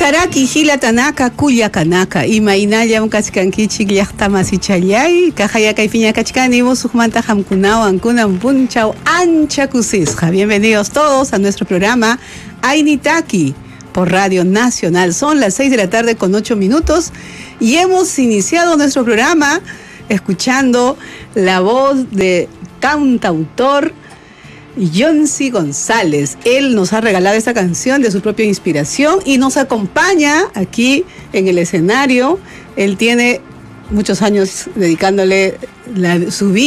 Saraki Hila Tanaka Kuya Kanaka y Mainaya un kachkankichik llaqtamasichallay kajaya kaypiña kachkani musuqmanta hamkunawan kunan punchaw ancha kusisqa. Bienvenidos todos a nuestro programa Ainitaki por Radio Nacional. Son las 6 de la tarde con 8 minutos y hemos iniciado nuestro programa escuchando la voz de cantautor Yonsi González. Él nos ha regalado esta canción de su propia inspiración y nos acompaña aquí en el escenario. Él tiene muchos años dedicándole su vida